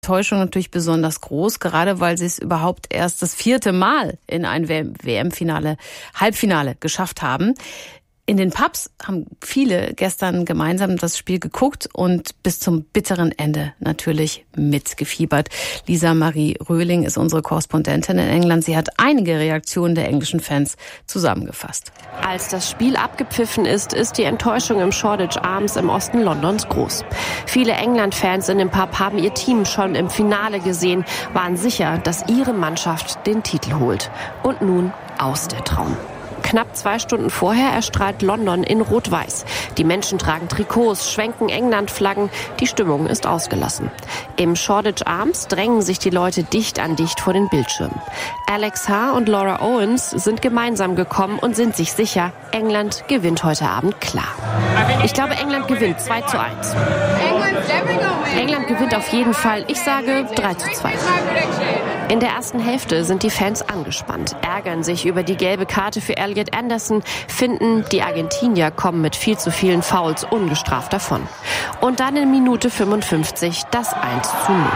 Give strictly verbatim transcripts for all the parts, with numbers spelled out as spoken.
Enttäuschung natürlich besonders groß, gerade weil sie es überhaupt erst das vierte Mal in ein W M-Finale, Halbfinale geschafft haben. In den Pubs haben viele gestern gemeinsam das Spiel geguckt und bis zum bitteren Ende natürlich mitgefiebert. Lisa Marie Röhling ist unsere Korrespondentin in England. Sie hat einige Reaktionen der englischen Fans zusammengefasst. Als das Spiel abgepfiffen ist, ist die Enttäuschung im Shoreditch Arms im Osten Londons groß. Viele England-Fans in dem Pub haben ihr Team schon im Finale gesehen, waren sicher, dass ihre Mannschaft den Titel holt. Und nun aus der Traum. Knapp zwei Stunden vorher erstrahlt London in Rot-Weiß. Die Menschen tragen Trikots, schwenken England-Flaggen. Die Stimmung ist ausgelassen. Im Shoreditch Arms drängen sich die Leute dicht an dicht vor den Bildschirmen. Alex H. und Laura Owens sind gemeinsam gekommen und sind sich sicher, England gewinnt heute Abend klar. Ich glaube, England gewinnt zwei zu eins. England gewinnt auf jeden Fall. Ich sage drei zu zwei. In der ersten Hälfte sind die Fans angespannt, ärgern sich über die gelbe Karte für Elliot Anderson, finden, die Argentinier kommen mit viel zu vielen Fouls ungestraft davon. Und dann in Minute fünfundfünfzig das eins zu null.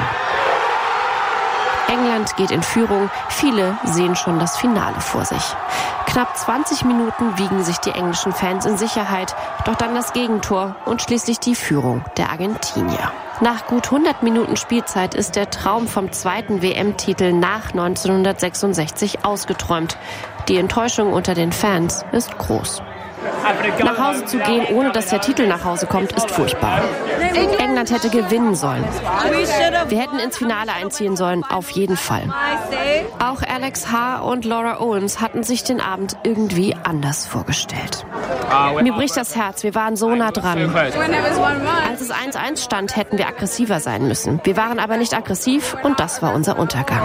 England geht in Führung, viele sehen schon das Finale vor sich. Knapp zwanzig Minuten wiegen sich die englischen Fans in Sicherheit, doch dann das Gegentor und schließlich die Führung der Argentinier. Nach gut hundert Minuten Spielzeit ist der Traum vom zweiten W M-Titel nach neunzehnhundertsechsundsechzig ausgeträumt. Die Enttäuschung unter den Fans ist groß. Nach Hause zu gehen, ohne dass der Titel nach Hause kommt, ist furchtbar. England hätte gewinnen sollen. Wir hätten ins Finale einziehen sollen, auf jeden Fall. Auch Alex H. und Laura Owens hatten sich den Abend irgendwie anders vorgestellt. Mir bricht das Herz, wir waren so nah dran. Als es eins eins stand, hätten wir aggressiver sein müssen. Wir waren aber nicht aggressiv und das war unser Untergang.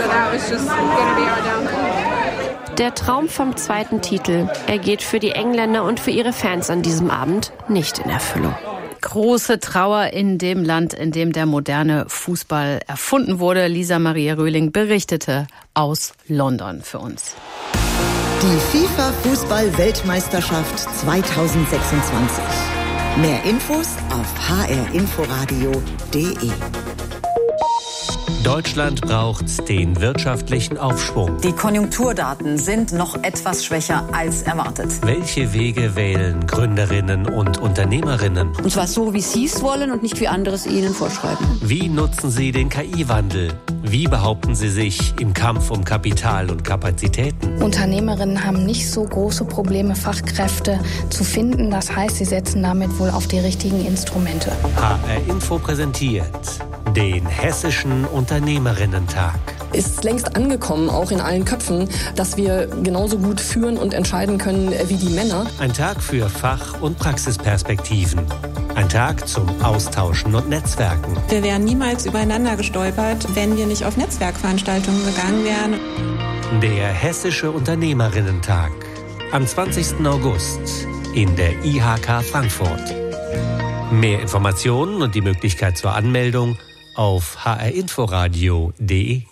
Der Traum vom zweiten Titel, er geht für die Engländer und für ihre Fans an diesem Abend nicht in Erfüllung. Große Trauer in dem Land, in dem der moderne Fußball erfunden wurde. Lisa Marie Röhling berichtete aus London für uns. Die FIFA-Fußball-Weltmeisterschaft zweitausendsechsundzwanzig. Mehr Infos auf h r inforadio punkt d e. Deutschland braucht den wirtschaftlichen Aufschwung. Die Konjunkturdaten sind noch etwas schwächer als erwartet. Welche Wege wählen Gründerinnen und Unternehmerinnen? Und zwar so, wie sie es wollen und nicht wie andere es ihnen vorschreiben. Wie nutzen sie den K I-Wandel? Wie behaupten sie sich im Kampf um Kapital und Kapazitäten? Unternehmerinnen haben nicht so große Probleme, Fachkräfte zu finden. Das heißt, sie setzen damit wohl auf die richtigen Instrumente. H R Info präsentiert den Hessischen Unternehmerinnen-Tag. Ist längst angekommen, auch in allen Köpfen, dass wir genauso gut führen und entscheiden können wie die Männer. Ein Tag für Fach- und Praxisperspektiven. Ein Tag zum Austauschen und Netzwerken. Wir wären niemals übereinander gestolpert, wenn wir nicht auf Netzwerkveranstaltungen gegangen wären. Der Hessische Unternehmerinnen-Tag. Am zwanzigsten August in der I H K Frankfurt. Mehr Informationen und die Möglichkeit zur Anmeldung auf h r inforadio punkt d e.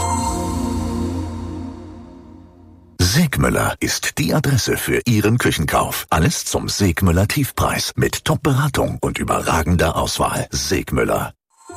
Segmüller ist die Adresse für Ihren Küchenkauf. Alles zum Segmüller Tiefpreis mit Top-Beratung und überragender Auswahl. Segmüller.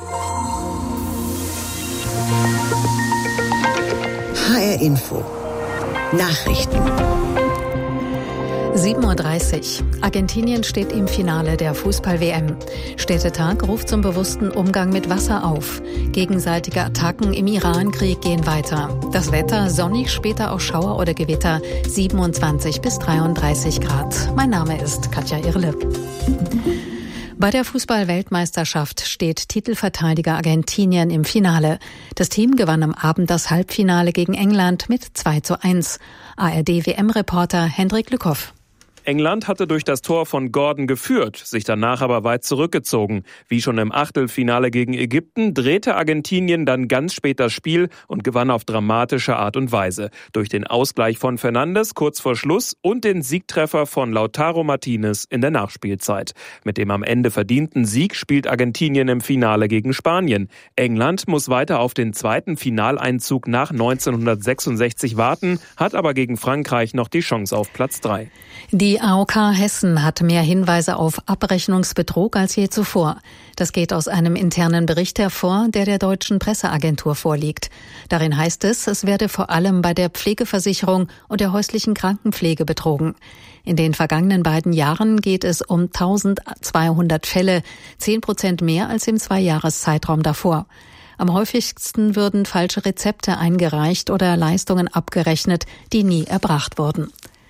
H R Info. Nachrichten. sieben Uhr dreißig. Argentinien steht im Finale der Fußball-W M. Städtetag ruft zum bewussten Umgang mit Wasser auf. Gegenseitige Attacken im Iran-Krieg gehen weiter. Das Wetter sonnig, später auch Schauer oder Gewitter, siebenundzwanzig bis dreiunddreißig Grad. Mein Name ist Katja Irle. Bei der Fußball-Weltmeisterschaft steht Titelverteidiger Argentinien im Finale. Das Team gewann am Abend das Halbfinale gegen England mit zwei zu eins. A R D-W M-Reporter Hendrik Lückhoff. England hatte durch das Tor von Gordon geführt, sich danach aber weit zurückgezogen. Wie schon im Achtelfinale gegen Ägypten drehte Argentinien dann ganz spät das Spiel und gewann auf dramatische Art und Weise. Durch den Ausgleich von Fernandes kurz vor Schluss und den Siegtreffer von Lautaro Martinez in der Nachspielzeit. Mit dem am Ende verdienten Sieg spielt Argentinien im Finale gegen Spanien. England muss weiter auf den zweiten Finaleinzug nach neunzehnhundertsechsundsechzig warten, hat aber gegen Frankreich noch die Chance auf Platz drei. Die Die A O K Hessen hat mehr Hinweise auf Abrechnungsbetrug als je zuvor. Das geht aus einem internen Bericht hervor, der der Deutschen Presseagentur vorliegt. Darin heißt es, es werde vor allem bei der Pflegeversicherung und der häuslichen Krankenpflege betrogen. In den vergangenen beiden Jahren geht es um eintausendzweihundert Fälle, zehn Prozent mehr als im Zweijahreszeitraum davor. Am häufigsten würden falsche Rezepte eingereicht oder Leistungen abgerechnet, die nie erbracht wurden.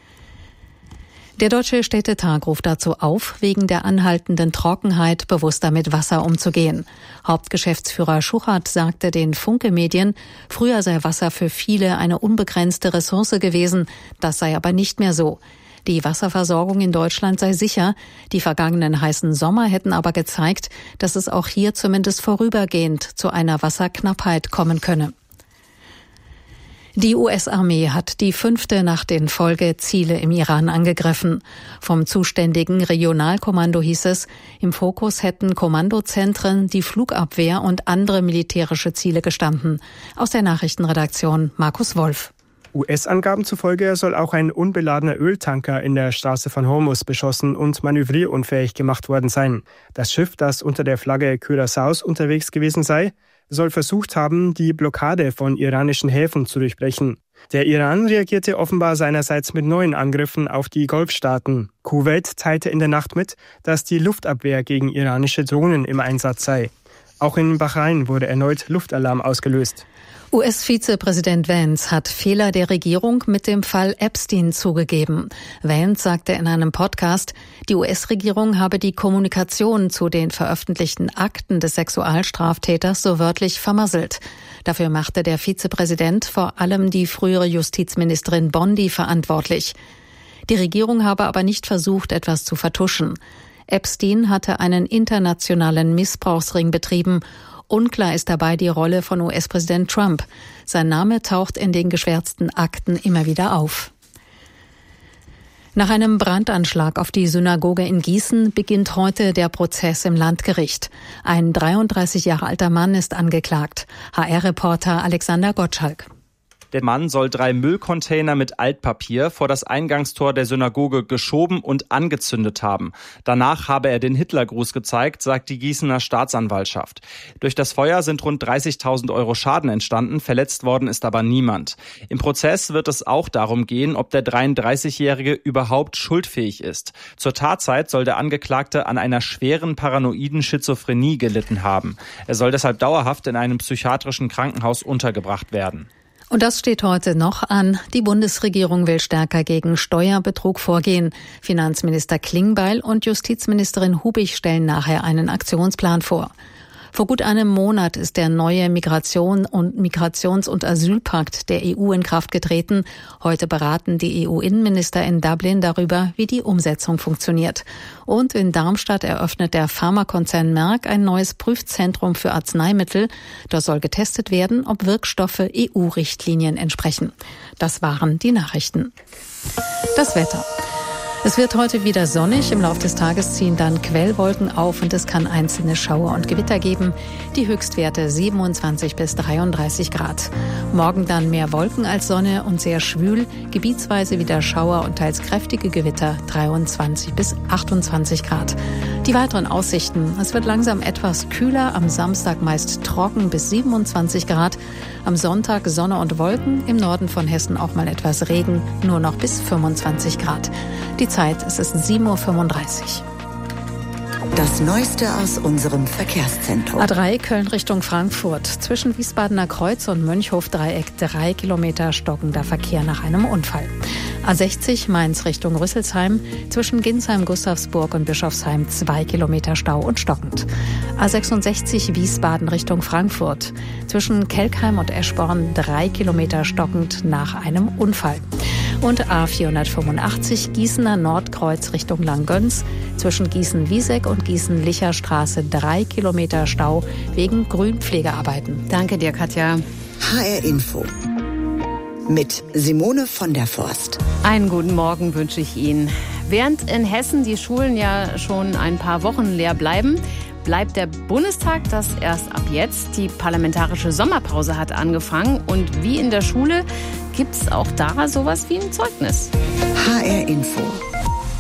Der Deutsche Städtetag ruft dazu auf, wegen der anhaltenden Trockenheit bewusster mit Wasser umzugehen. Hauptgeschäftsführer Schuchert sagte den Funke-Medien, früher sei Wasser für viele eine unbegrenzte Ressource gewesen, das sei aber nicht mehr so. Die Wasserversorgung in Deutschland sei sicher. Die vergangenen heißen Sommer hätten aber gezeigt, dass es auch hier zumindest vorübergehend zu einer Wasserknappheit kommen könne. Die U S-Armee hat die fünfte Nacht in Folge Ziele im Iran angegriffen. Vom zuständigen Regionalkommando hieß es, im Fokus hätten Kommandozentren, die Flugabwehr und andere militärische Ziele gestanden. Aus der Nachrichtenredaktion Markus Wolf. U S-Angaben zufolge soll auch ein unbeladener Öltanker in der Straße von Hormuz beschossen und manövrierunfähig gemacht worden sein. Das Schiff, das unter der Flagge Curaçaos unterwegs gewesen sei, soll versucht haben, die Blockade von iranischen Häfen zu durchbrechen. Der Iran reagierte offenbar seinerseits mit neuen Angriffen auf die Golfstaaten. Kuwait teilte in der Nacht mit, dass die Luftabwehr gegen iranische Drohnen im Einsatz sei. Auch in Bahrain wurde erneut Luftalarm ausgelöst. U S-Vizepräsident Vance hat Fehler der Regierung mit dem Fall Epstein zugegeben. Vance sagte in einem Podcast, die U S-Regierung habe die Kommunikation zu den veröffentlichten Akten des Sexualstraftäters so wörtlich vermasselt. Dafür machte der Vizepräsident vor allem die frühere Justizministerin Bondi verantwortlich. Die Regierung habe aber nicht versucht, etwas zu vertuschen. Epstein hatte einen internationalen Missbrauchsring betrieben. Unklar ist dabei die Rolle von U S-Präsident Trump. Sein Name taucht in den geschwärzten Akten immer wieder auf. Nach einem Brandanschlag auf die Synagoge in Gießen beginnt heute der Prozess im Landgericht. Ein dreiunddreißig Jahre alter Mann ist angeklagt. H R-Reporter Alexander Gottschalk. Der Mann soll drei Müllcontainer mit Altpapier vor das Eingangstor der Synagoge geschoben und angezündet haben. Danach habe er den Hitlergruß gezeigt, sagt die Gießener Staatsanwaltschaft. Durch das Feuer sind rund dreißigtausend Euro Schaden entstanden, verletzt worden ist aber niemand. Im Prozess wird es auch darum gehen, ob der dreiunddreißigjährige überhaupt schuldfähig ist. Zur Tatzeit soll der Angeklagte an einer schweren paranoiden Schizophrenie gelitten haben. Er soll deshalb dauerhaft in einem psychiatrischen Krankenhaus untergebracht werden. Und das steht heute noch an. Die Bundesregierung will stärker gegen Steuerbetrug vorgehen. Finanzminister Klingbeil und Justizministerin Hubig stellen nachher einen Aktionsplan vor. Vor gut einem Monat ist der neue Migration- und Migrations- und Asylpakt der E U in Kraft getreten. Heute beraten die E U-Innenminister in Dublin darüber, wie die Umsetzung funktioniert. Und in Darmstadt eröffnet der Pharmakonzern Merck ein neues Prüfzentrum für Arzneimittel. Da soll getestet werden, ob Wirkstoffe E U-Richtlinien entsprechen. Das waren die Nachrichten. Das Wetter. Es wird heute wieder sonnig. Im Laufe des Tages ziehen dann Quellwolken auf und es kann einzelne Schauer und Gewitter geben. Die Höchstwerte siebenundzwanzig bis dreiunddreißig Grad. Morgen dann mehr Wolken als Sonne und sehr schwül. Gebietsweise wieder Schauer und teils kräftige Gewitter, dreiundzwanzig bis achtundzwanzig Grad. Die weiteren Aussichten. Es wird langsam etwas kühler. Am Samstag meist trocken bis siebenundzwanzig Grad. Am Sonntag Sonne und Wolken. Im Norden von Hessen auch mal etwas Regen. Nur noch bis fünfundzwanzig Grad. Die Zeit, es ist sieben Uhr fünfunddreißig. Das Neueste aus unserem Verkehrszentrum. A drei Köln Richtung Frankfurt. Zwischen Wiesbadener Kreuz und Mönchhof-Dreieck drei Kilometer stockender Verkehr nach einem Unfall. A sechzig Mainz Richtung Rüsselsheim. Zwischen Ginsheim, Gustavsburg und Bischofsheim zwei Kilometer Stau und stockend. A sechsundsechzig Wiesbaden Richtung Frankfurt. Zwischen Kelkheim und Eschborn drei Kilometer stockend nach einem Unfall. Und A vierhundertfünfundachtzig Gießener Nordkreuz Richtung Langgöns. Zwischen Gießen-Wieseck und Gießen-Licherstraße drei Kilometer Stau wegen Grünpflegearbeiten. Danke dir, Katja. H R Info mit Simone von der Forst. Einen guten Morgen wünsche ich Ihnen. Während in Hessen die Schulen ja schon ein paar Wochen leer bleiben, bleibt der Bundestag das erst ab jetzt. Die parlamentarische Sommerpause hat angefangen. Und wie in der Schule gibt es auch da sowas wie ein Zeugnis. H R Info.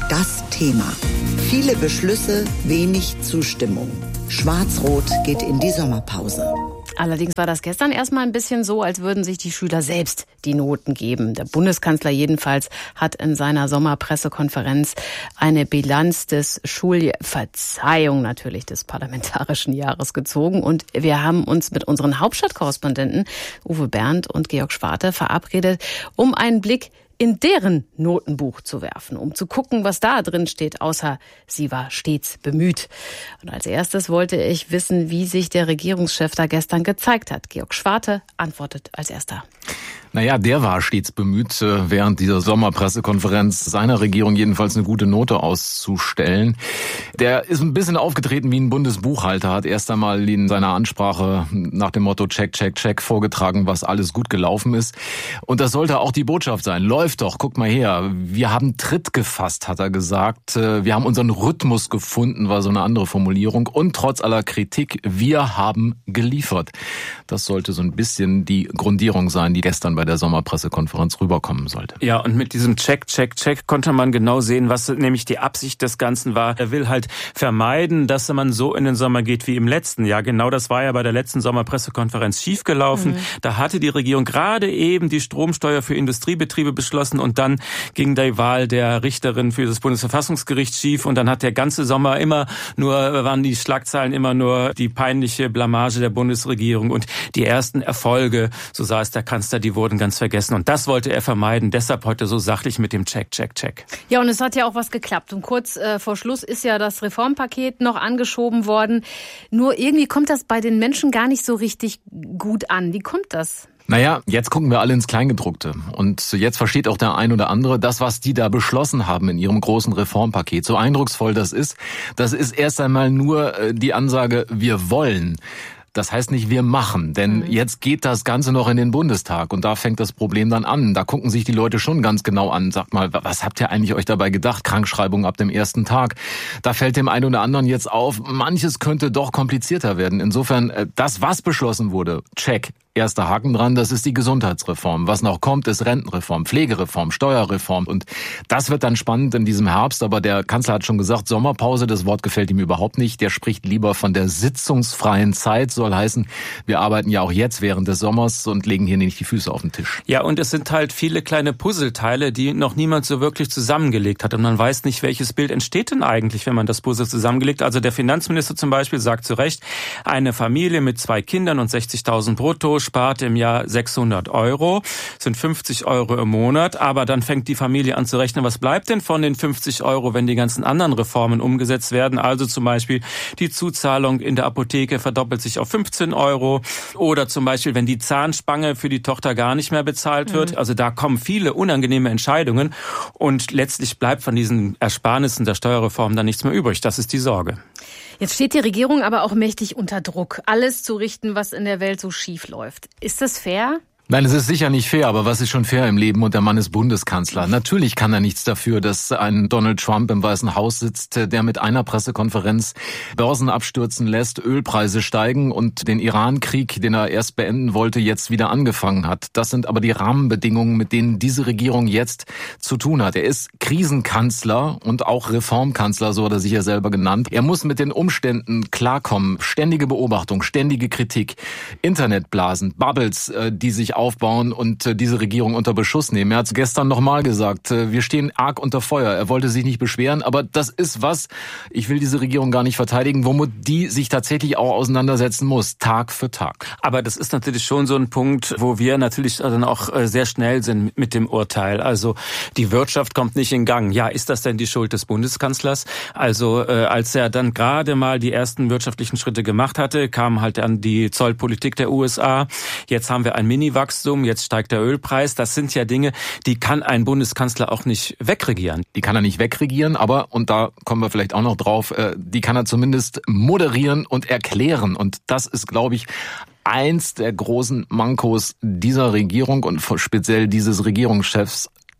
Das Thema. Viele Beschlüsse, wenig Zustimmung. Schwarz-Rot geht in die Sommerpause. Allerdings war das gestern erstmal ein bisschen so, als würden sich die Schüler selbst die Noten geben. Der Bundeskanzler jedenfalls hat in seiner Sommerpressekonferenz eine Bilanz des Schul... Verzeihung natürlich des parlamentarischen Jahres gezogen. Und wir haben uns mit unseren Hauptstadtkorrespondenten Uwe Bernd und Georg Schwarte verabredet, um einen Blick in deren Notenbuch zu werfen, um zu gucken, was da drin steht, außer sie war stets bemüht. Und als erstes wollte ich wissen, wie sich der Regierungschef da gestern gezeigt hat. Georg Schwarte antwortet als erster. Naja, der war stets bemüht, während dieser Sommerpressekonferenz seiner Regierung jedenfalls eine gute Note auszustellen. Der ist ein bisschen aufgetreten wie ein Bundesbuchhalter, hat erst einmal in seiner Ansprache nach dem Motto Check, Check, Check vorgetragen, was alles gut gelaufen ist. Und das sollte auch die Botschaft sein. Läuft doch, guck mal her. Wir haben Tritt gefasst, hat er gesagt. Wir haben unseren Rhythmus gefunden, war so eine andere Formulierung. Und trotz aller Kritik, wir haben geliefert. Das sollte so ein bisschen die Grundierung sein, die gestern bei der Sommerpressekonferenz rüberkommen sollte. Ja, und mit diesem Check, Check, Check konnte man genau sehen, was nämlich die Absicht des Ganzen war. Er will halt vermeiden, dass man so in den Sommer geht wie im letzten Jahr. Genau das war ja bei der letzten Sommerpressekonferenz schiefgelaufen. Mhm. Da hatte die Regierung gerade eben die Stromsteuer für Industriebetriebe beschlossen und dann ging die Wahl der Richterin für das Bundesverfassungsgericht schief und dann hat der ganze Sommer immer nur, waren die Schlagzeilen immer nur die peinliche Blamage der Bundesregierung und die ersten Erfolge, so sah es der Kanzler, die wurden ganz vergessen. Und das wollte er vermeiden. Deshalb heute so sachlich mit dem Check, Check, Check. Ja, und es hat ja auch was geklappt. Und kurz äh, vor Schluss ist ja das Reformpaket noch angeschoben worden. Nur irgendwie kommt das bei den Menschen gar nicht so richtig gut an. Wie kommt das? Naja, jetzt gucken wir alle ins Kleingedruckte. Und jetzt versteht auch der ein oder andere, das, was die da beschlossen haben in ihrem großen Reformpaket, so eindrucksvoll das ist, das ist erst einmal nur die Ansage, wir wollen. Das heißt nicht, wir machen, denn mhm. jetzt geht das Ganze noch in den Bundestag und da fängt das Problem dann an. Da gucken sich die Leute schon ganz genau an. Sagt mal, was habt ihr eigentlich euch dabei gedacht? Krankschreibung ab dem ersten Tag. Da fällt dem einen oder anderen jetzt auf, manches könnte doch komplizierter werden. Insofern, das, was beschlossen wurde, check. Erster Haken dran, das ist die Gesundheitsreform. Was noch kommt, ist Rentenreform, Pflegereform, Steuerreform. Und das wird dann spannend in diesem Herbst. Aber der Kanzler hat schon gesagt, Sommerpause, das Wort gefällt ihm überhaupt nicht. Der spricht lieber von der sitzungsfreien Zeit. Soll heißen, wir arbeiten ja auch jetzt während des Sommers und legen hier nicht die Füße auf den Tisch. Ja, und es sind halt viele kleine Puzzleteile, die noch niemand so wirklich zusammengelegt hat. Und man weiß nicht, welches Bild entsteht denn eigentlich, wenn man das Puzzle zusammengelegt. Also der Finanzminister zum Beispiel sagt zu Recht, eine Familie mit zwei Kindern und sechzigtausend brutto spart im Jahr sechshundert Euro, sind fünfzig Euro im Monat, aber dann fängt die Familie an zu rechnen, was bleibt denn von den fünfzig Euro, wenn die ganzen anderen Reformen umgesetzt werden, also zum Beispiel die Zuzahlung in der Apotheke verdoppelt sich auf fünfzehn Euro oder zum Beispiel, wenn die Zahnspange für die Tochter gar nicht mehr bezahlt wird, mhm. also da kommen viele unangenehme Entscheidungen und letztlich bleibt von diesen Ersparnissen der Steuerreform dann nichts mehr übrig, das ist die Sorge. Jetzt steht die Regierung aber auch mächtig unter Druck, alles zu richten, was in der Welt so schief läuft. Ist das fair? Nein, es ist sicher nicht fair, aber was ist schon fair im Leben und der Mann ist Bundeskanzler? Natürlich kann er nichts dafür, dass ein Donald Trump im Weißen Haus sitzt, der mit einer Pressekonferenz Börsen abstürzen lässt, Ölpreise steigen und den Iran-Krieg, den er erst beenden wollte, jetzt wieder angefangen hat. Das sind aber die Rahmenbedingungen, mit denen diese Regierung jetzt zu tun hat. Er ist Krisenkanzler und auch Reformkanzler, so hat er sich ja selber genannt. Er muss mit den Umständen klarkommen. Ständige Beobachtung, ständige Kritik, Internetblasen, Bubbles, die sich aufbauen und diese Regierung unter Beschuss nehmen. Er hat es gestern nochmal gesagt, wir stehen arg unter Feuer. Er wollte sich nicht beschweren, aber das ist was, ich will diese Regierung gar nicht verteidigen, womit die sich tatsächlich auch auseinandersetzen muss, Tag für Tag. Aber das ist natürlich schon so ein Punkt, wo wir natürlich dann auch sehr schnell sind mit dem Urteil. Also die Wirtschaft kommt nicht in Gang. Ja, ist das denn die Schuld des Bundeskanzlers? Also äh, als er dann gerade mal die ersten wirtschaftlichen Schritte gemacht hatte, kam halt dann die Zollpolitik der U S A. Jetzt haben wir ein Mini-Wachstum, jetzt steigt der Ölpreis. Das sind ja Dinge, die kann ein Bundeskanzler auch nicht wegregieren. Die kann er nicht wegregieren, aber, und da kommen wir vielleicht auch noch drauf, die kann er zumindest moderieren und erklären. Und das ist, glaube ich, eins der großen Mankos dieser Regierung und speziell dieses Regierungschefs.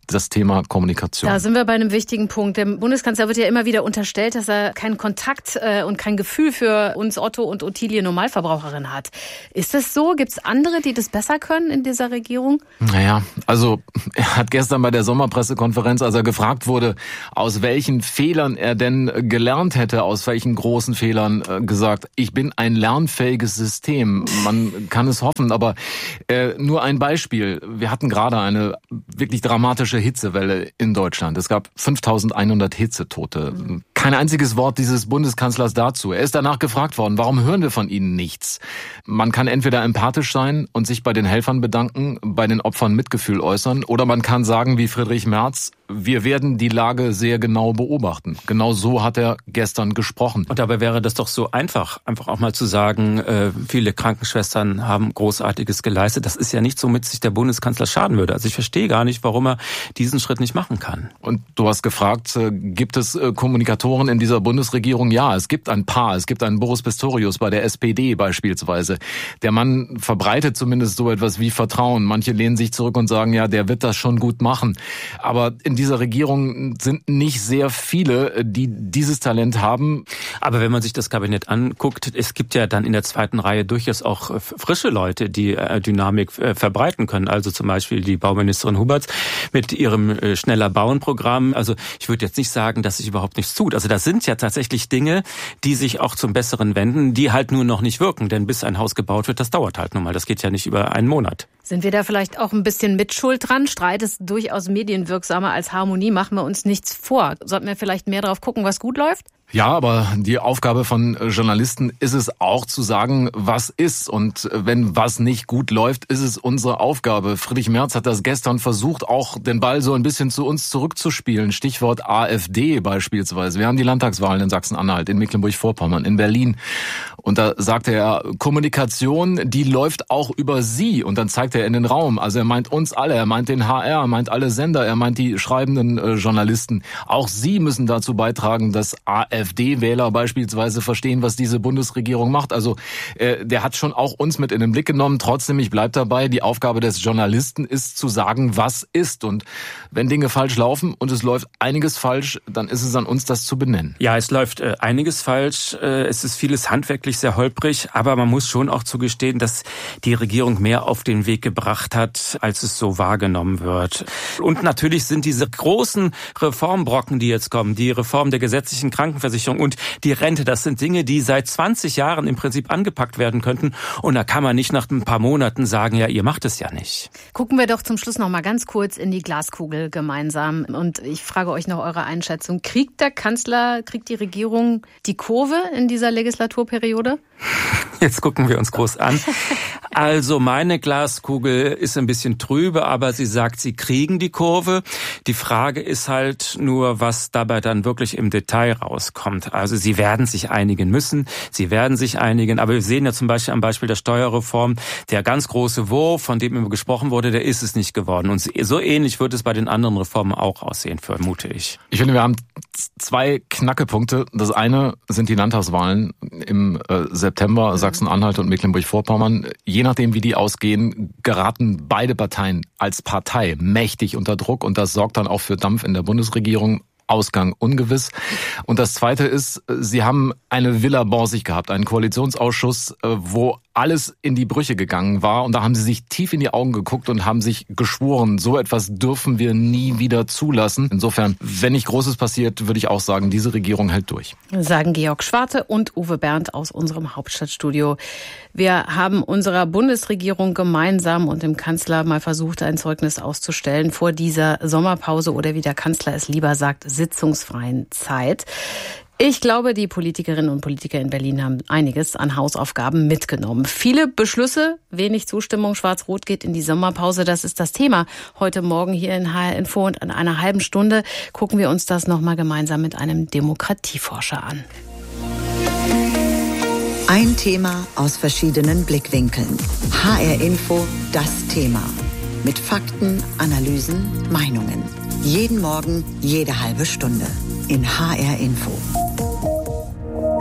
das Thema Kommunikation. Da sind wir bei einem wichtigen Punkt. Dem Bundeskanzler wird ja immer wieder unterstellt, dass er keinen Kontakt äh, und kein Gefühl für uns Otto und Ottilie Normalverbraucherin hat. Ist das so? Gibt es andere, die das besser können in dieser Regierung? Naja, also er hat gestern bei der Sommerpressekonferenz, als er gefragt wurde, aus welchen Fehlern er denn gelernt hätte, aus welchen großen Fehlern, äh, gesagt, ich bin ein lernfähiges System. Man kann es hoffen, aber äh, nur ein Beispiel. Wir hatten gerade eine wirklich dramatische Hitzewelle in Deutschland. Es gab fünftausendeinhundert Hitzetote. Mhm. Kein einziges Wort dieses Bundeskanzlers dazu. Er ist danach gefragt worden, warum hören wir von Ihnen nichts? Man kann entweder empathisch sein und sich bei den Helfern bedanken, bei den Opfern Mitgefühl äußern, oder man kann sagen, wie Friedrich Merz, wir werden die Lage sehr genau beobachten. Genau so hat er gestern gesprochen. Und dabei wäre das doch so einfach, einfach auch mal zu sagen, äh, viele Krankenschwestern haben Großartiges geleistet. Das ist ja nicht, womit sich der Bundeskanzler schaden würde. Also ich verstehe gar nicht, warum er diesen Schritt nicht machen kann. Und du hast gefragt, äh, gibt es äh, Kommunikatoren in dieser Bundesregierung? Ja, es gibt ein paar. Es gibt einen Boris Pistorius bei der S P D beispielsweise. Der Mann verbreitet zumindest so etwas wie Vertrauen. Manche lehnen sich zurück und sagen, ja, der wird das schon gut machen. Aber in dieser Regierung sind nicht sehr viele, die dieses Talent haben. Aber wenn man sich das Kabinett anguckt, es gibt ja dann in der zweiten Reihe durchaus auch frische Leute, die Dynamik verbreiten können. Also zum Beispiel die Bauministerin Huberts mit ihrem Schneller Bauen-Programm. Also ich würde jetzt nicht sagen, dass sich überhaupt nichts tut. Also das sind ja tatsächlich Dinge, die sich auch zum Besseren wenden, die halt nur noch nicht wirken. Denn bis ein Haus gebaut wird, das dauert halt nun mal. Das geht ja nicht über einen Monat. Sind wir da vielleicht auch ein bisschen Mitschuld dran? Streit ist durchaus medienwirksamer als Harmonie. Machen wir uns nichts vor. Sollten wir vielleicht mehr drauf gucken, was gut läuft? Ja, aber die Aufgabe von Journalisten ist es auch zu sagen, was ist. Und wenn was nicht gut läuft, ist es unsere Aufgabe. Friedrich Merz hat das gestern versucht, auch den Ball so ein bisschen zu uns zurückzuspielen. Stichwort AfD beispielsweise. Wir haben die Landtagswahlen in Sachsen-Anhalt, in Mecklenburg-Vorpommern, in Berlin. Und da sagte er, Kommunikation, die läuft auch über Sie. Und dann zeigt er in den Raum. Also er meint uns alle, er meint den H R, er meint alle Sender, er meint die schreibenden äh, Journalisten. Auch Sie müssen dazu beitragen, dass AfD-Wähler beispielsweise verstehen, was diese Bundesregierung macht. Also äh, der hat schon auch uns mit in den Blick genommen. Trotzdem, ich bleib dabei, die Aufgabe des Journalisten ist zu sagen, was ist. Und wenn Dinge falsch laufen und es läuft einiges falsch, dann ist es an uns, das zu benennen. Ja, es läuft äh, einiges falsch. Äh, es ist vieles handwerklich sehr holprig. Aber man muss schon auch zugestehen, dass die Regierung mehr auf den Weg gebracht hat, als es so wahrgenommen wird. Und natürlich sind diese großen Reformbrocken, die jetzt kommen, die Reform der gesetzlichen Krankenversicherung und die Rente, das sind Dinge, die seit zwanzig Jahren im Prinzip angepackt werden könnten. Und da kann man nicht nach ein paar Monaten sagen, ja, ihr macht es ja nicht. Gucken wir doch zum Schluss noch mal ganz kurz in die Glaskugel gemeinsam. Und ich frage euch noch eure Einschätzung. Kriegt der Kanzler, kriegt die Regierung die Kurve in dieser Legislaturperiode? Jetzt gucken wir uns groß an. Also meine Glaskugel ist ein bisschen trübe, aber sie sagt, sie kriegen die Kurve. Die Frage ist halt nur, was dabei dann wirklich im Detail rauskommt. Also sie werden sich einigen müssen, sie werden sich einigen, aber wir sehen ja zum Beispiel am Beispiel der Steuerreform, der ganz große Wurf, von dem immer gesprochen wurde, der ist es nicht geworden. Und so ähnlich wird es bei den anderen Reformen auch aussehen, vermute ich. Ich finde, wir haben zwei Knackepunkte. Das eine sind die Landtagswahlen im äh, September, Sachsen-Anhalt und Mecklenburg-Vorpommern. Je nachdem, wie die ausgehen, geraten beide Parteien als Partei mächtig unter Druck und das sorgt dann auch für Dampf in der Bundesregierung. Ausgang ungewiss. Und das Zweite ist, Sie haben eine Villa Borsig gehabt, einen Koalitionsausschuss, wo alles in die Brüche gegangen war. Und da haben Sie sich tief in die Augen geguckt und haben sich geschworen, so etwas dürfen wir nie wieder zulassen. Insofern, wenn nicht Großes passiert, würde ich auch sagen, diese Regierung hält durch. Sagen Georg Schwarte und Uwe Bernd aus unserem Hauptstadtstudio. Wir haben unserer Bundesregierung gemeinsam und dem Kanzler mal versucht, ein Zeugnis auszustellen vor dieser Sommerpause oder wie der Kanzler es lieber sagt, sitzungsfreien Zeit. Ich glaube, die Politikerinnen und Politiker in Berlin haben einiges an Hausaufgaben mitgenommen. Viele Beschlüsse, wenig Zustimmung. Schwarz-Rot geht in die Sommerpause. Das ist das Thema heute Morgen hier in H R Info. Und in einer halben Stunde gucken wir uns das nochmal gemeinsam mit einem Demokratieforscher an. Ein Thema aus verschiedenen Blickwinkeln. H R Info, das Thema. Mit Fakten, Analysen, Meinungen. Jeden Morgen, jede halbe Stunde. In H R Info.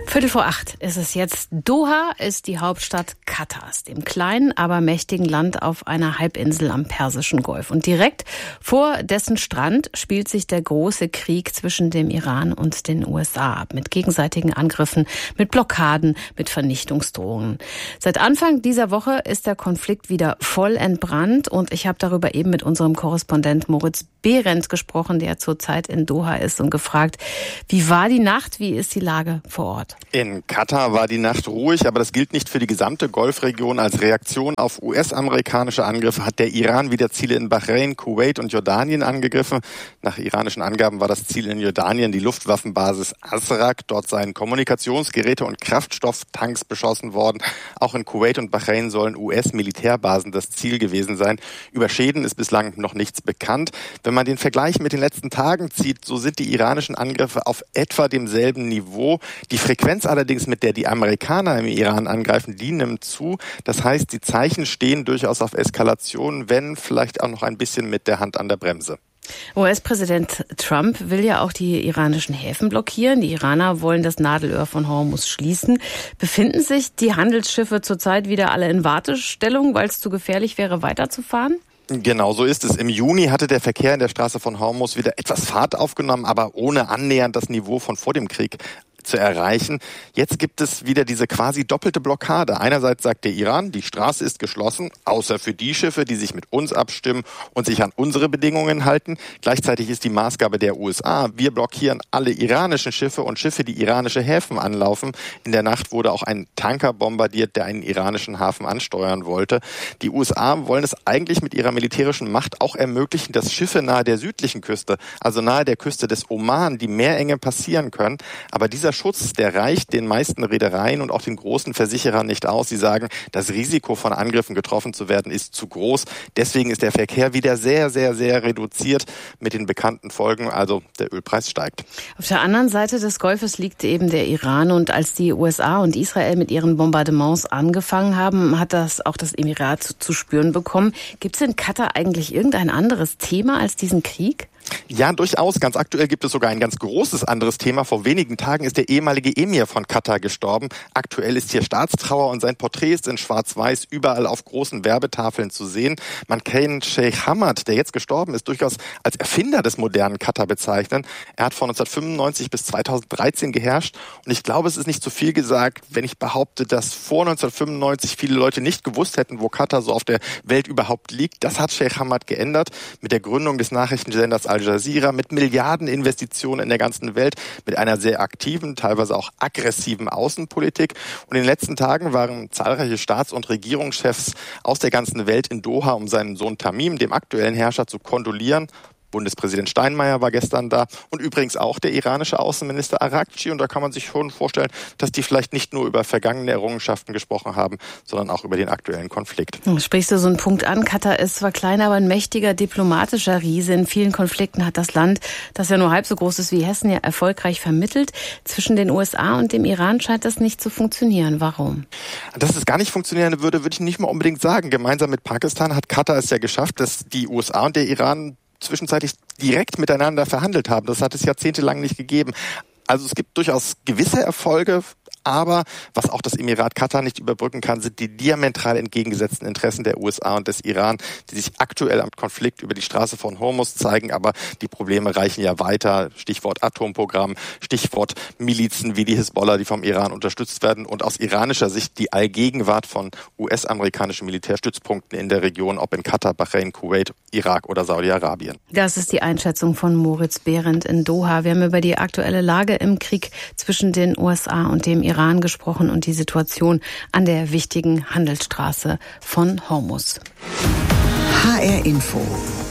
Viertel vor acht ist es jetzt. Doha ist die Hauptstadt Katars, dem kleinen, aber mächtigen Land auf einer Halbinsel am Persischen Golf. Und direkt vor dessen Strand spielt sich der große Krieg zwischen dem Iran und den U S A ab. Mit gegenseitigen Angriffen, mit Blockaden, mit Vernichtungsdrohungen. Seit Anfang dieser Woche ist der Konflikt wieder voll entbrannt. Und ich habe darüber eben mit unserem Korrespondent Moritz Behrendt gesprochen, der zurzeit in Doha ist, und gefragt, wie war die Nacht, wie ist die Lage vor Ort? In Katar war die Nacht ruhig, aber das gilt nicht für die gesamte Golfregion. Als Reaktion auf U S-amerikanische Angriffe hat der Iran wieder Ziele in Bahrain, Kuwait und Jordanien angegriffen. Nach iranischen Angaben war das Ziel in Jordanien die Luftwaffenbasis Azraq. Dort seien Kommunikationsgeräte und Kraftstofftanks beschossen worden. Auch in Kuwait und Bahrain sollen U S-Militärbasen das Ziel gewesen sein. Über Schäden ist bislang noch nichts bekannt. Wenn man den Vergleich mit den letzten Tagen zieht, so sind die iranischen Angriffe auf etwa demselben Niveau. Die Frequenz allerdings, mit der die Amerikaner im Iran angreifen, die nimmt zu. Das heißt, die Zeichen stehen durchaus auf Eskalation, wenn vielleicht auch noch ein bisschen mit der Hand an der Bremse. U S-Präsident Trump will ja auch die iranischen Häfen blockieren. Die Iraner wollen das Nadelöhr von Hormuz schließen. Befinden sich die Handelsschiffe zurzeit wieder alle in Wartestellung, weil es zu gefährlich wäre, weiterzufahren? Genau so ist es. Im Juni hatte der Verkehr in der Straße von Hormuz wieder etwas Fahrt aufgenommen, aber ohne annähernd das Niveau von vor dem Krieg zu erreichen. Jetzt gibt es wieder diese quasi doppelte Blockade. Einerseits sagt der Iran, die Straße ist geschlossen, außer für die Schiffe, die sich mit uns abstimmen und sich an unsere Bedingungen halten. Gleichzeitig ist die Maßgabe der U S A, wir blockieren alle iranischen Schiffe und Schiffe, die iranische Häfen anlaufen. In der Nacht wurde auch ein Tanker bombardiert, der einen iranischen Hafen ansteuern wollte. Die U S A wollen es eigentlich mit ihrer militärischen Macht auch ermöglichen, dass Schiffe nahe der südlichen Küste, also nahe der Küste des Oman, die Meerenge passieren können. Aber dieser Schutz, der reicht den meisten Reedereien und auch den großen Versicherern nicht aus. Sie sagen, das Risiko von Angriffen getroffen zu werden ist zu groß. Deswegen ist der Verkehr wieder sehr, sehr, sehr reduziert mit den bekannten Folgen. Also der Ölpreis steigt. Auf der anderen Seite des Golfes liegt eben der Iran. Und als die U S A und Israel mit ihren Bombardements angefangen haben, hat das auch das Emirat zu, zu spüren bekommen. Gibt es in Katar eigentlich irgendein anderes Thema als diesen Krieg? Ja, durchaus. Ganz aktuell gibt es sogar ein ganz großes anderes Thema. Vor wenigen Tagen ist der ehemalige Emir von Katar gestorben. Aktuell ist hier Staatstrauer und sein Porträt ist in Schwarz-Weiß überall auf großen Werbetafeln zu sehen. Man kann Sheikh Hamad, der jetzt gestorben ist, durchaus als Erfinder des modernen Katar bezeichnen. Er hat von neunzehnhundertfünfundneunzig bis zweitausenddreizehn geherrscht und ich glaube, es ist nicht zu viel gesagt, wenn ich behaupte, dass vor neunzehnhundertfünfundneunzig viele Leute nicht gewusst hätten, wo Katar so auf der Welt überhaupt liegt. Das hat Sheikh Hamad geändert mit der Gründung des Nachrichtensenders Al Jazeera, mit Milliardeninvestitionen in der ganzen Welt, mit einer sehr aktiven, teilweise auch aggressiven Außenpolitik. Und in den letzten Tagen waren zahlreiche Staats- und Regierungschefs aus der ganzen Welt in Doha, um seinen Sohn Tamim, dem aktuellen Herrscher, zu kondolieren. Bundespräsident Steinmeier war gestern da und übrigens auch der iranische Außenminister Arakci. Und da kann man sich schon vorstellen, dass die vielleicht nicht nur über vergangene Errungenschaften gesprochen haben, sondern auch über den aktuellen Konflikt. Sprichst du so einen Punkt an? Katar ist zwar klein, aber ein mächtiger diplomatischer Riese. In vielen Konflikten hat das Land, das ja nur halb so groß ist wie Hessen, ja erfolgreich vermittelt. Zwischen den U S A und dem Iran scheint das nicht zu funktionieren. Warum? Dass es gar nicht funktionieren würde, würde ich nicht mal unbedingt sagen. Gemeinsam mit Pakistan hat Katar es ja geschafft, dass die U S A und der Iran zwischenzeitlich direkt miteinander verhandelt haben. Das hat es jahrzehntelang nicht gegeben. Also es gibt durchaus gewisse Erfolge, aber was auch das Emirat Katar nicht überbrücken kann, sind die diametral entgegengesetzten Interessen der U S A und des Iran, die sich aktuell am Konflikt über die Straße von Hormuz zeigen. Aber die Probleme reichen ja weiter. Stichwort Atomprogramm, Stichwort Milizen wie die Hisbollah, die vom Iran unterstützt werden. Und aus iranischer Sicht die Allgegenwart von U S-amerikanischen Militärstützpunkten in der Region, ob in Katar, Bahrain, Kuwait, Irak oder Saudi-Arabien. Das ist die Einschätzung von Moritz Behrendt in Doha. Wir haben über die aktuelle Lage im Krieg zwischen den U S A und dem Iran gesprochen und die Situation an der wichtigen Handelsstraße von Hormuz. H R Info.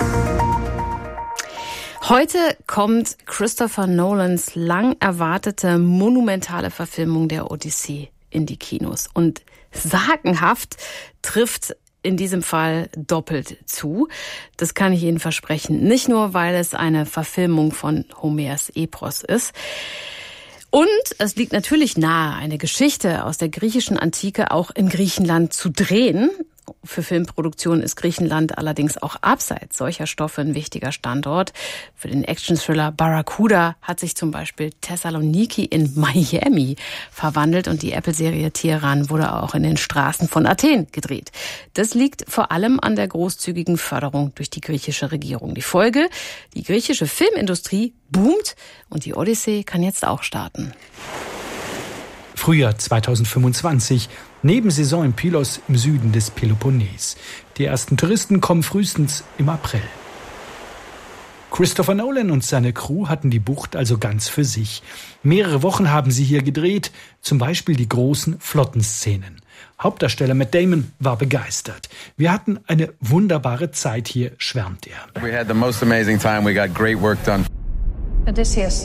Heute kommt Christopher Nolans lang erwartete monumentale Verfilmung der Odyssee in die Kinos. Und sagenhaft trifft in diesem Fall doppelt zu. Das kann ich Ihnen versprechen. Nicht nur, weil es eine Verfilmung von Homers Epos ist. Und es liegt natürlich nahe, eine Geschichte aus der griechischen Antike auch in Griechenland zu drehen. Für Filmproduktion ist Griechenland allerdings auch abseits solcher Stoffe ein wichtiger Standort. Für den Action-Thriller Barracuda hat sich zum Beispiel Thessaloniki in Miami verwandelt und die Apple-Serie Teheran wurde auch in den Straßen von Athen gedreht. Das liegt vor allem an der großzügigen Förderung durch die griechische Regierung. Die Folge: Die griechische Filmindustrie boomt und die Odyssee kann jetzt auch starten. Frühjahr zweitausendfünfundzwanzig, Nebensaison in Pylos im Süden des Peloponnes. Die ersten Touristen kommen frühestens im April. Christopher Nolan und seine Crew hatten die Bucht also ganz für sich. Mehrere Wochen haben sie hier gedreht, zum Beispiel die großen Flottenszenen. Hauptdarsteller Matt Damon war begeistert. Wir hatten eine wunderbare Zeit hier, schwärmt er. We had the most amazing time. We got great work done. Odysseus.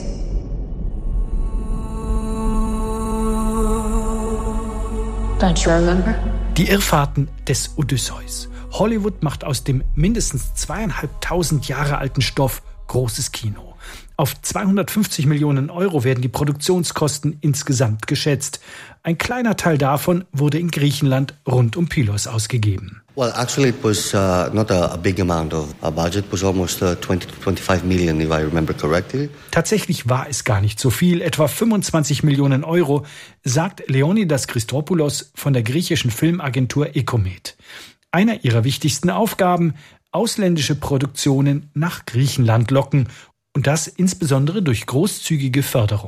Don't you remember? Die Irrfahrten des Odysseus. Hollywood macht aus dem mindestens zweieinhalbtausend Jahre alten Stoff großes Kino. Auf zweihundertfünfzig Millionen Euro werden die Produktionskosten insgesamt geschätzt. Ein kleiner Teil davon wurde in Griechenland rund um Pylos ausgegeben. Well, actually it was uh, not a, a big amount of a budget. It was almost uh, twenty to twenty-five million, if I remember correctly. Tatsächlich war es gar nicht so viel, etwa fünfundzwanzig Millionen Euro, sagt Leonidas Christopoulos von der griechischen Filmagentur Ecomed. Einer ihrer wichtigsten Aufgaben: ausländische Produktionen nach Griechenland locken. Und das insbesondere durch großzügige Förderung.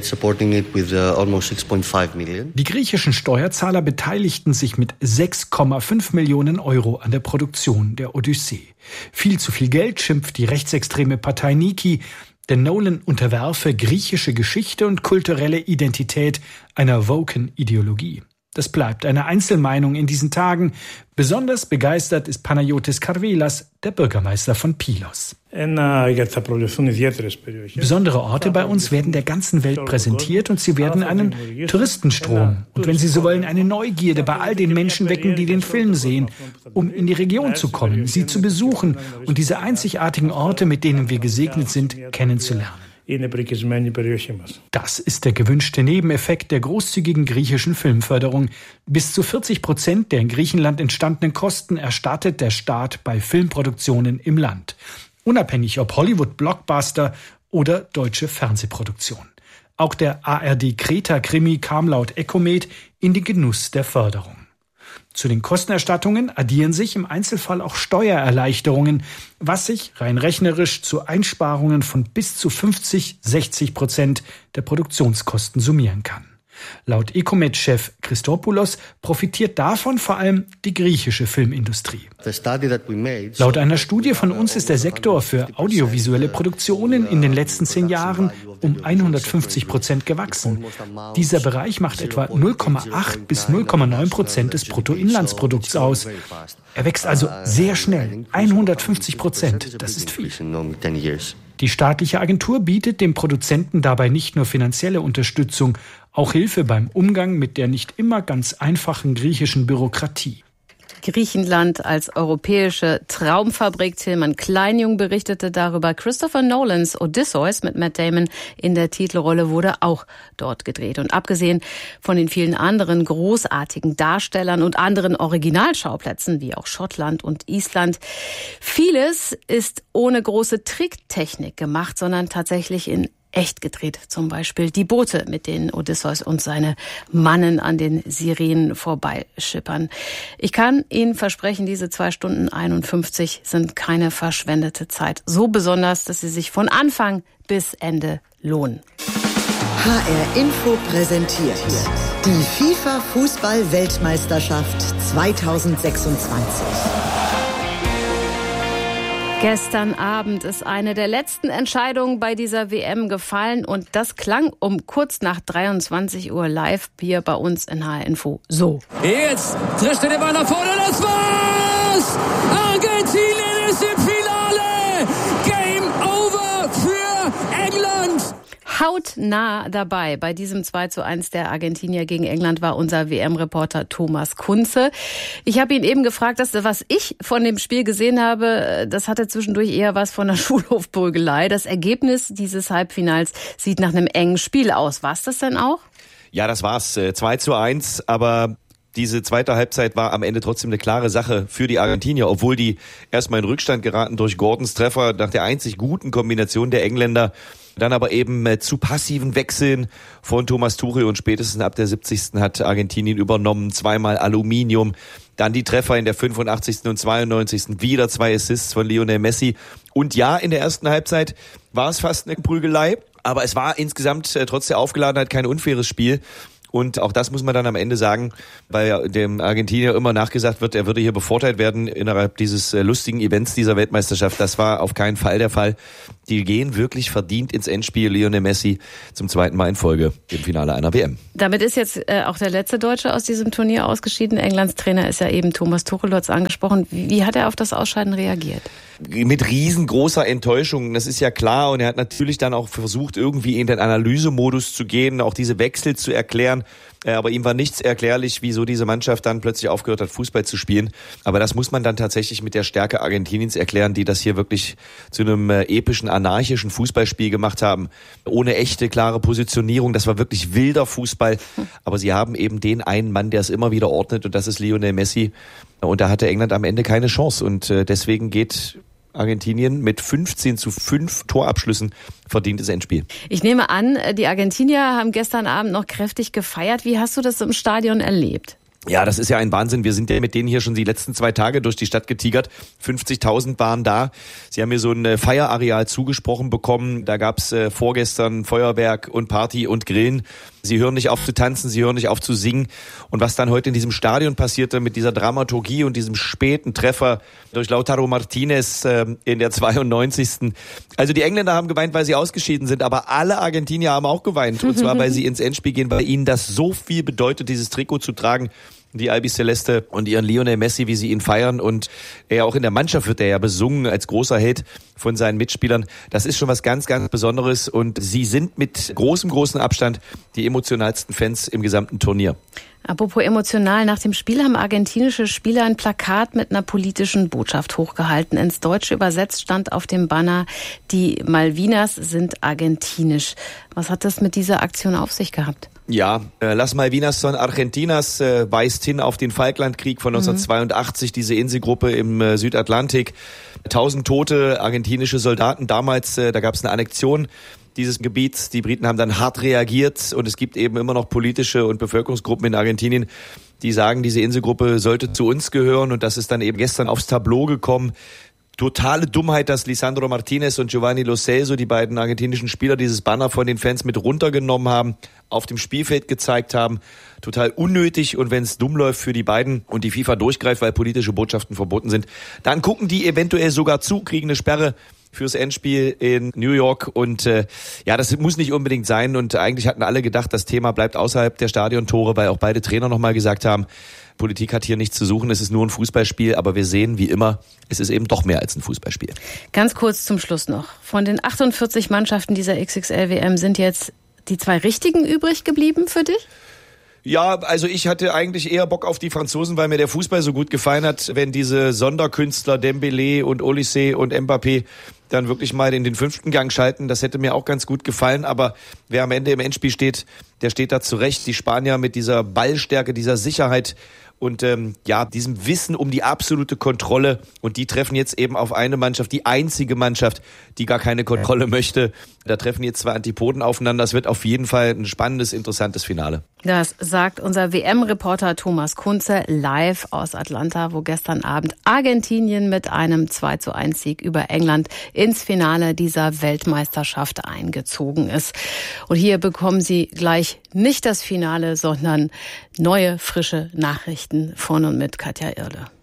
Die griechischen Steuerzahler beteiligten sich mit sechs Komma fünf Millionen Euro an der Produktion der Odyssee. Viel zu viel Geld, schimpft die rechtsextreme Partei Niki, denn Nolan unterwerfe griechische Geschichte und kulturelle Identität einer woken Ideologie. Das bleibt eine Einzelmeinung in diesen Tagen. Besonders begeistert ist Panayotis Karvelas, der Bürgermeister von Pylos. Besondere Orte bei uns werden der ganzen Welt präsentiert und sie werden einen Touristenstrom und, wenn Sie so wollen, eine Neugierde bei all den Menschen wecken, die den Film sehen, um in die Region zu kommen, sie zu besuchen und diese einzigartigen Orte, mit denen wir gesegnet sind, kennenzulernen. Das ist der gewünschte Nebeneffekt der großzügigen griechischen Filmförderung. Bis zu vierzig Prozent der in Griechenland entstandenen Kosten erstattet der Staat bei Filmproduktionen im Land. Unabhängig ob Hollywood-Blockbuster oder deutsche Fernsehproduktion. Auch der A R D-Kreta-Krimi kam laut Ecomed in den Genuss der Förderung. Zu den Kostenerstattungen addieren sich im Einzelfall auch Steuererleichterungen, was sich rein rechnerisch zu Einsparungen von bis zu fünfzig, sechzig Prozent der Produktionskosten summieren kann. Laut Ecomed-Chef Christopoulos profitiert davon vor allem die griechische Filmindustrie. Laut einer Studie von uns ist der Sektor für audiovisuelle Produktionen in den letzten zehn Jahren um hundertfünfzig Prozent gewachsen. Dieser Bereich macht etwa null Komma acht bis null Komma neun Prozent des Bruttoinlandsprodukts aus. Er wächst also sehr schnell, hundertfünfzig Prozent, das ist viel. Die staatliche Agentur bietet dem Produzenten dabei nicht nur finanzielle Unterstützung, auch Hilfe beim Umgang mit der nicht immer ganz einfachen griechischen Bürokratie. Griechenland als europäische Traumfabrik. Tilman Kleinjung berichtete darüber. Christopher Nolans Odysseus mit Matt Damon in der Titelrolle wurde auch dort gedreht. Und abgesehen von den vielen anderen großartigen Darstellern und anderen Originalschauplätzen, wie auch Schottland und Island, vieles ist ohne große Tricktechnik gemacht, sondern tatsächlich in echt gedreht. Zum Beispiel die Boote, mit denen Odysseus und seine Mannen an den Sirenen vorbeischippern. Ich kann Ihnen versprechen, diese zwei Stunden einundfünfzig sind keine verschwendete Zeit. So besonders, dass sie sich von Anfang bis Ende lohnen. H R Info präsentiert die FIFA-Fußball-Weltmeisterschaft zweitausendsechsundzwanzig. Gestern Abend ist eine der letzten Entscheidungen bei dieser W M gefallen und das klang um kurz nach dreiundzwanzig Uhr live hier bei uns in H R Info so. Jetzt trischt er den Ball nach vorne, das war's! Argentinien ist im Finale! Game over für England! Hautnah dabei bei diesem zwei zu eins der Argentinier gegen England war unser W M-Reporter Thomas Kunze. Ich habe ihn eben gefragt, dass, was ich von dem Spiel gesehen habe, das hatte zwischendurch eher was von einer Schulhofprügelei. Das Ergebnis dieses Halbfinals sieht nach einem engen Spiel aus. War es das denn auch? Ja, das war's. zwei zu eins, aber Diese zweite Halbzeit war am Ende trotzdem eine klare Sache für die Argentinier, obwohl die erstmal in Rückstand geraten durch Gordons Treffer nach der einzig guten Kombination der Engländer. Dann aber eben äh, zu passiven Wechseln von Thomas Tuchel und spätestens ab der siebzigsten hat Argentinien übernommen, zweimal Aluminium. Dann die Treffer in der fünfundachtzigsten und zweiundneunzigsten Wieder zwei Assists von Lionel Messi. Und ja, in der ersten Halbzeit war es fast eine Prügelei, aber es war insgesamt äh, trotz der Aufgeladenheit kein unfaires Spiel. Und auch das muss man dann am Ende sagen, weil dem Argentinier immer nachgesagt wird, er würde hier bevorteilt werden innerhalb dieses lustigen Events dieser Weltmeisterschaft. Das war auf keinen Fall der Fall. Die gehen wirklich verdient ins Endspiel. Lionel Messi zum zweiten Mal in Folge im Finale einer W M. Damit ist jetzt äh, auch der letzte Deutsche aus diesem Turnier ausgeschieden. Englands Trainer ist ja eben Thomas Tuchel, du hast angesprochen. Wie, wie hat er auf das Ausscheiden reagiert? Mit riesengroßer Enttäuschung, das ist ja klar. Und er hat natürlich dann auch versucht, irgendwie in den Analysemodus zu gehen, auch diese Wechsel zu erklären. Aber ihm war nichts erklärlich, wieso diese Mannschaft dann plötzlich aufgehört hat, Fußball zu spielen. Aber das muss man dann tatsächlich mit der Stärke Argentiniens erklären, die das hier wirklich zu einem epischen, anarchischen Fußballspiel gemacht haben. Ohne echte, klare Positionierung. Das war wirklich wilder Fußball. Aber sie haben eben den einen Mann, der es immer wieder ordnet, und das ist Lionel Messi. Und da hatte England am Ende keine Chance. Und deswegen geht Argentinien mit fünfzehn zu fünf Torabschlüssen verdientes Endspiel. Ich nehme an, die Argentinier haben gestern Abend noch kräftig gefeiert. Wie hast du das im Stadion erlebt? Ja, das ist ja ein Wahnsinn. Wir sind ja mit denen hier schon die letzten zwei Tage durch die Stadt getigert. fünfzigtausend waren da. Sie haben mir so ein Feierareal zugesprochen bekommen. Da gab's äh, vorgestern Feuerwerk und Party und Grillen. Sie hören nicht auf zu tanzen, sie hören nicht auf zu singen. Und was dann heute in diesem Stadion passierte mit dieser Dramaturgie und diesem späten Treffer durch Lautaro Martinez äh, in der zweiundneunzigsten Also die Engländer haben geweint, weil sie ausgeschieden sind, aber alle Argentinier haben auch geweint. Und zwar, weil sie ins Endspiel gehen, weil ihnen das so viel bedeutet, dieses Trikot zu tragen. Die Albiceleste und ihren Lionel Messi, wie sie ihn feiern, und er auch in der Mannschaft wird er ja besungen als großer Held von seinen Mitspielern. Das ist schon was ganz, ganz Besonderes, und sie sind mit großem, großem Abstand die emotionalsten Fans im gesamten Turnier. Apropos emotional, nach dem Spiel haben argentinische Spieler ein Plakat mit einer politischen Botschaft hochgehalten. Ins Deutsche übersetzt stand auf dem Banner: Die Malvinas sind argentinisch. Was hat das mit dieser Aktion auf sich gehabt? Ja, äh, Las Malvinas son Argentinas äh, weist hin auf den Falklandkrieg von neunzehnhundertzweiundachtzig, diese Inselgruppe im äh, Südatlantik. Tausend tote argentinische Soldaten damals, äh, da gab es eine Annexion dieses Gebiets. Die Briten haben dann hart reagiert, und es gibt eben immer noch politische und Bevölkerungsgruppen in Argentinien, die sagen, diese Inselgruppe sollte zu uns gehören, und das ist dann eben gestern aufs Tableau gekommen. Totale Dummheit, dass Lisandro Martinez und Giovanni Lo Celso, die beiden argentinischen Spieler, dieses Banner von den Fans mit runtergenommen haben, auf dem Spielfeld gezeigt haben. Total unnötig, und wenn es dumm läuft für die beiden und die FIFA durchgreift, weil politische Botschaften verboten sind, dann gucken die eventuell sogar zu, kriegen eine Sperre fürs Endspiel in New York. Und äh, ja, das muss nicht unbedingt sein, und eigentlich hatten alle gedacht, das Thema bleibt außerhalb der Stadiontore, weil auch beide Trainer nochmal gesagt haben, Politik hat hier nichts zu suchen, es ist nur ein Fußballspiel, aber wir sehen, wie immer, es ist eben doch mehr als ein Fußballspiel. Ganz kurz zum Schluss noch. Von den achtundvierzig Mannschaften dieser X X L W M sind jetzt die zwei richtigen übrig geblieben für dich? Ja, also ich hatte eigentlich eher Bock auf die Franzosen, weil mir der Fußball so gut gefallen hat, wenn diese Sonderkünstler Dembélé und Olysée und Mbappé dann wirklich mal in den fünften Gang schalten. Das hätte mir auch ganz gut gefallen, aber wer am Ende im Endspiel steht, der steht da zurecht. Die Spanier mit dieser Ballstärke, dieser Sicherheit und ähm, ja, diesem Wissen um die absolute Kontrolle, und die treffen jetzt eben auf eine Mannschaft, die einzige Mannschaft, die gar keine Kontrolle möchte. Da treffen jetzt zwei Antipoden aufeinander. Das wird auf jeden Fall ein spannendes, interessantes Finale. Das sagt unser W M-Reporter Thomas Kunze live aus Atlanta, wo gestern Abend Argentinien mit einem zwei zu eins Sieg über England ins Finale dieser Weltmeisterschaft eingezogen ist. Und hier bekommen Sie gleich nicht das Finale, sondern neue, frische Nachrichten von und mit Katja Irle.